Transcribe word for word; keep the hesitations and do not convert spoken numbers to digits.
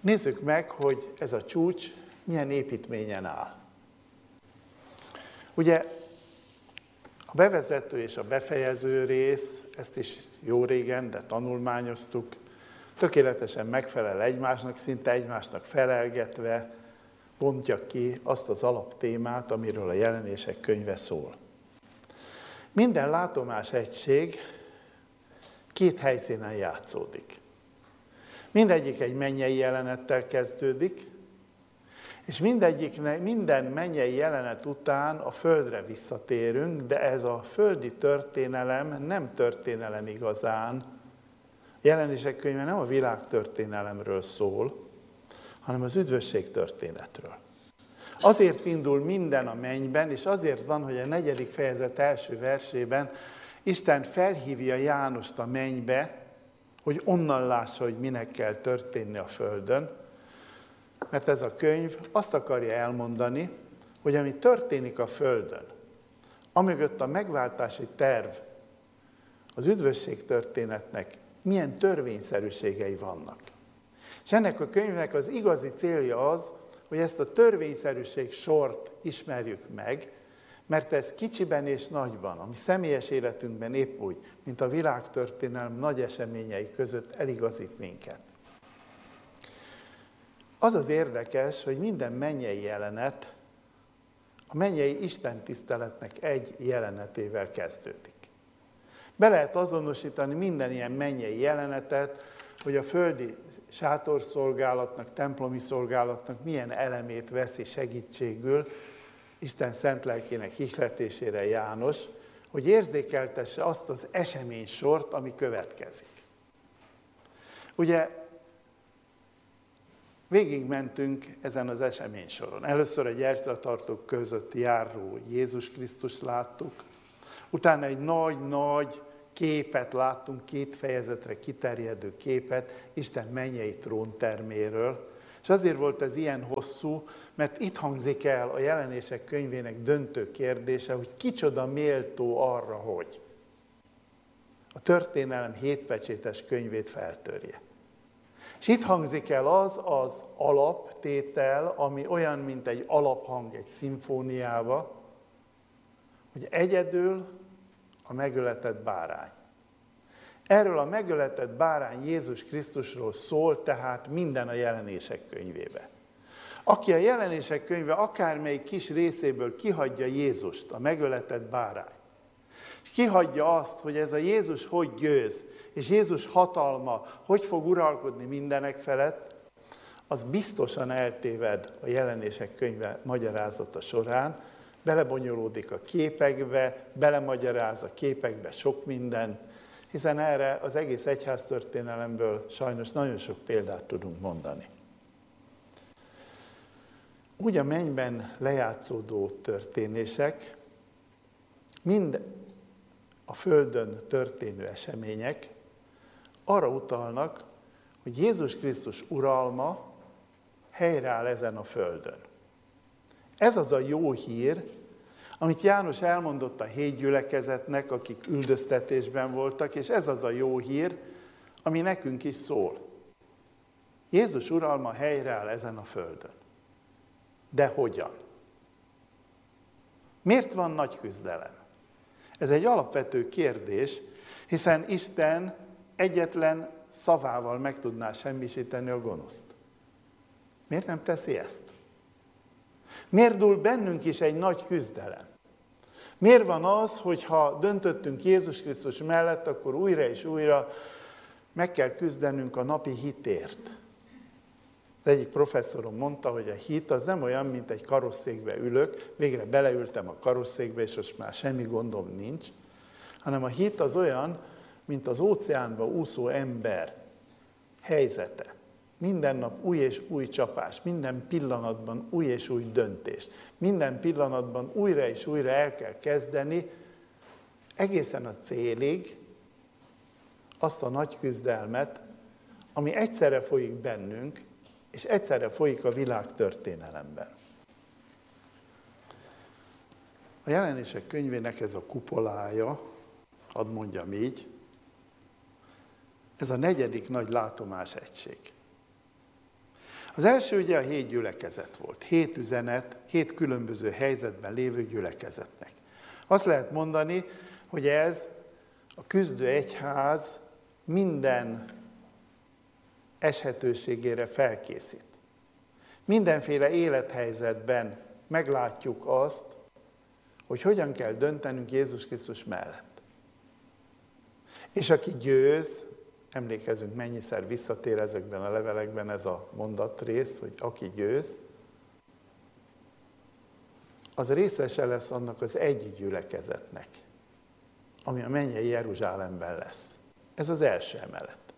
Nézzük meg, hogy ez a csúcs milyen építményen áll. Ugye a bevezető és a befejező rész, ezt is jó régen, de tanulmányoztuk, tökéletesen megfelel egymásnak, szinte egymásnak felelgetve bontja ki azt az alaptémát, amiről a Jelenések könyve szól. Minden látomás egység két helyszínen játszódik. Mindegyik egy mennyei jelenettel kezdődik, és mindegyik, minden mennyei jelenet után a földre visszatérünk, de ez a földi történelem nem történelem igazán. A Jelenések könyve nem a világtörténelemről szól, hanem az üdvösség történetről. Azért indul minden a mennyben, és azért van, hogy a negyedik fejezet első versében Isten felhívja Jánost a mennybe, hogy onnan lássa, hogy minek kell történni a földön, mert ez a könyv azt akarja elmondani, hogy ami történik a földön, amögött a megváltási terv, az üdvösség történetnek milyen törvényszerűségei vannak. És ennek a könyvnek az igazi célja az, hogy ezt a törvényszerűség sort ismerjük meg, mert ez kicsiben és nagyban, a mi személyes életünkben épp úgy, mint a világtörténelem nagy eseményei között eligazít minket. Az az érdekes, hogy minden mennyei jelenet a mennyei istentiszteletnek egy jelenetével kezdődik. Be lehet azonosítani minden ilyen mennyei jelenetet, hogy a földi sátorszolgálatnak, templomi szolgálatnak milyen elemét veszi segítségül Isten szent lelkének ihletésére János, hogy érzékeltesse azt az eseménysort, ami következik. Ugye végigmentünk ezen az eseménysoron. Először egy gyertyatartók között járó Jézus Krisztust láttuk, utána egy nagy-nagy képet láttunk, két fejezetre kiterjedő képet Isten mennyei trónterméről, és azért volt ez ilyen hosszú, mert itt hangzik el a Jelenések könyvének döntő kérdése, hogy kicsoda méltó arra, hogy a történelem hétpecsétes könyvét feltörje. És itt hangzik el az az alaptétel, ami olyan, mint egy alaphang egy szimfóniába, hogy egyedül a megöletett bárány. Erről a megöletett bárány Jézus Krisztusról szól tehát minden a Jelenések könyvébe. Aki a Jelenések könyve akármelyik kis részéből kihagyja Jézust, a megöletett bárány, és kihagyja azt, hogy ez a Jézus hogy győz, és Jézus hatalma hogy fog uralkodni mindenek felett, az biztosan eltéved a Jelenések könyve magyarázata során, belebonyolódik a képekbe, belemagyaráz a képekbe sok minden, hiszen erre az egész egyháztörténelemből sajnos nagyon sok példát tudunk mondani. Úgy a mennyben lejátszódó történések, mind a földön történő események arra utalnak, hogy Jézus Krisztus uralma helyreáll ezen a földön. Ez az a jó hír, amit János elmondott a hét gyülekezetnek, akik üldöztetésben voltak, és ez az a jó hír, ami nekünk is szól. Jézus uralma helyreáll ezen a földön. De hogyan? Miért van nagy küzdelem? Ez egy alapvető kérdés, hiszen Isten egyetlen szavával meg tudná semmisíteni a gonoszt. Miért nem teszi ezt? Miért dúl bennünk is egy nagy küzdelem? Miért van az, hogy ha döntöttünk Jézus Krisztus mellett, akkor újra és újra meg kell küzdenünk a napi hitért? Az egyik professzorom mondta, hogy a hit az nem olyan, mint egy karosszékbe ülök, végre beleültem a karosszékbe, és most már semmi gondom nincs, hanem a hit az olyan, mint az óceánba úszó ember helyzete. Minden nap új és új csapás, minden pillanatban új és új döntés. Minden pillanatban újra és újra el kell kezdeni, egészen a célig azt a nagy küzdelmet, ami egyszerre folyik bennünk, és egyszerre folyik a világ történelemben. A Jelenések könyvének ez a kupolája, hadd mondjam így, ez a negyedik nagy látomás egység. Az első ugye a hét gyülekezet volt. Hét üzenet, hét különböző helyzetben lévő gyülekezetnek. Azt lehet mondani, hogy ez a küzdő egyház minden eshetőségére felkészít. Mindenféle élethelyzetben meglátjuk azt, hogy hogyan kell döntenünk Jézus Krisztus mellett. És aki győz, emlékezünk, mennyiszer visszatér ezekben a levelekben ez a mondatrész, hogy aki győz, az részese lesz annak az egy gyülekezetnek, ami a mennyei Jeruzsálemben lesz. Ez az első emelet.